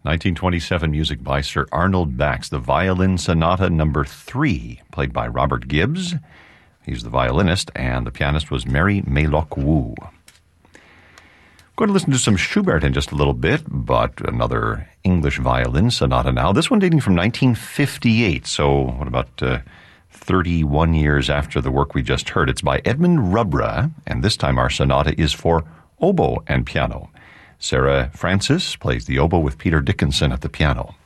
1927 music by Sir Arnold Bax, the Violin Sonata No. 3, played by Robert Gibbs. He's the violinist, and the pianist was Mary Maylock Wu. Going to listen to some Schubert in just a little bit, but another English violin sonata now. This one dating from 1958, so what about 31 years after the work we just heard. It's by Edmund Rubra, and this time our sonata is for oboe and piano. Sarah Francis plays the oboe with Peter Dickinson at the piano.